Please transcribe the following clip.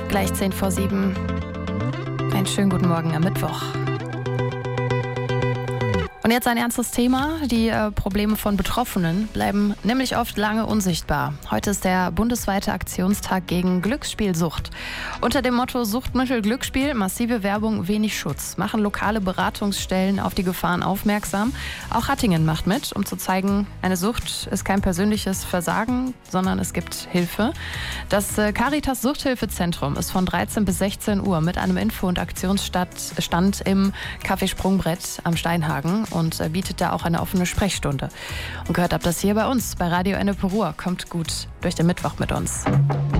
Gleich 6:10. Einen schönen guten Morgen am Mittwoch. Und jetzt ein ernstes Thema. Die Probleme von Betroffenen bleiben nämlich oft lange unsichtbar. Heute ist der bundesweite Aktionstag gegen Glücksspielsucht. Unter dem Motto Suchtmittel Glücksspiel, massive Werbung, wenig Schutz machen lokale Beratungsstellen auf die Gefahren aufmerksam. Auch Hattingen macht mit, um zu zeigen, eine Sucht ist kein persönliches Versagen, sondern es gibt Hilfe. Das Caritas Suchthilfezentrum ist von 13 bis 16 Uhr mit einem Info- und Aktionsstand im Café Sprungbrett am Steinhagen und bietet da auch eine offene Sprechstunde. Und gehört ab das hier bei uns, bei Radio Ennepe Ruhr. Kommt gut durch den Mittwoch mit uns.